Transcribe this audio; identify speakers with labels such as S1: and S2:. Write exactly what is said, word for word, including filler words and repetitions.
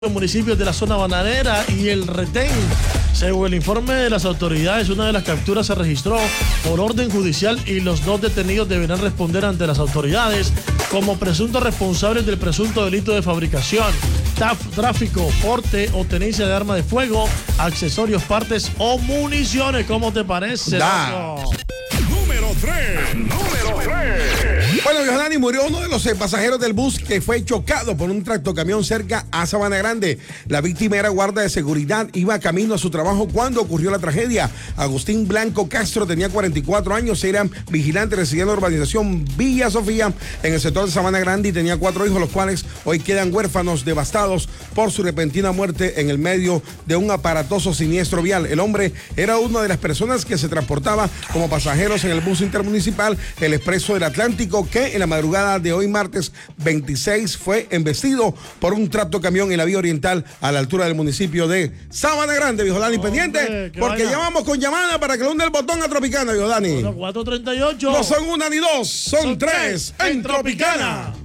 S1: municipios de la zona bananera y el Retén. Según el informe de las autoridades, una de las capturas se registró por orden judicial y los dos detenidos deberán responder ante las autoridades como presuntos responsables del presunto delito de fabricación, tráfico, porte o tenencia de arma de fuego, accesorios, partes o municiones. ¿Cómo te parece?
S2: Número tres. Número tres.
S3: Bueno, Dani, murió uno de los eh, pasajeros del bus que fue chocado por un tractocamión cerca a Sabana Grande. La víctima era guarda de seguridad, iba camino a su trabajo cuando ocurrió la tragedia. Agustín Blanco Castro tenía cuarenta y cuatro años, era vigilante residiendo en la urbanización Villa Sofía en el sector de Sabana Grande y tenía cuatro hijos, los cuales hoy quedan huérfanos, devastados por su repentina muerte en el medio de un aparatoso siniestro vial. El hombre era una de las personas que se transportaba como pasajeros en el bus intermunicipal El Expreso del Atlántico, que en la madrugada de hoy martes veintiséis fue embestido por un tractocamión en la vía oriental a la altura del municipio de Sabana Grande, viejo Dani. Hombre, pendiente, porque ya vamos con llamada para que le hunde el botón a Tropicana, viejo Dani.
S1: cuatro treinta y ocho.
S3: No son una ni dos, son, son tres en Tropicana. Tropicana.